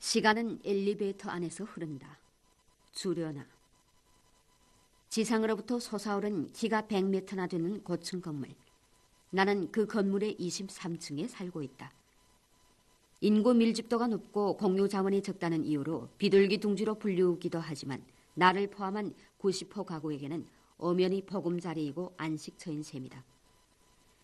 시간은 엘리베이터 안에서 흐른다. 주려나. 지상으로부터 솟아오른 키가 100m나 되는 고층 건물. 나는 그 건물의 23층에 살고 있다. 인구 밀집도가 높고 공유 자원이 적다는 이유로 비둘기 둥지로 불리우기도 하지만 나를 포함한 90호 가구에게는 엄연히 보금자리이고 안식처인 셈이다.